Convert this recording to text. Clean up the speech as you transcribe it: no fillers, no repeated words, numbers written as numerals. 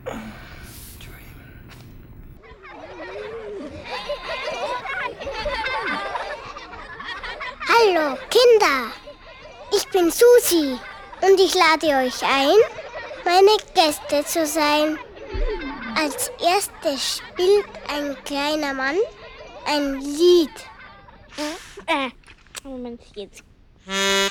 Hallo Kinder, ich bin Susi und ich lade euch ein, meine Gäste zu sein. Als erstes spielt ein kleiner Mann ein Lied. Moment, jetzt.